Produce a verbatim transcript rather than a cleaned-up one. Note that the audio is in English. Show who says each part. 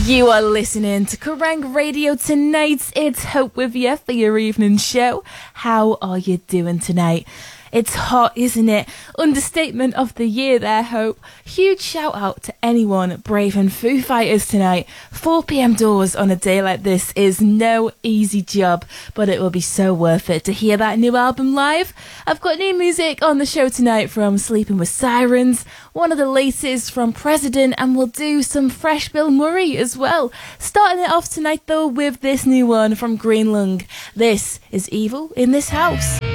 Speaker 1: You are listening to Kerrang Radio tonight. It's Hope with you for your evening show. How are you doing tonight? It's hot, isn't it? Understatement of the year there, Hope. Huge shout out to anyone braving Foo Fighters tonight. four p.m. doors on a day like this is no easy job, but it will be so worth it to hear that new album live. I've got new music on the show tonight from Sleeping with Sirens, one of the latest from President, and we'll do some fresh Bill Murray as well. Starting it off tonight though with this new one from Green Lung. This is Evil in This House.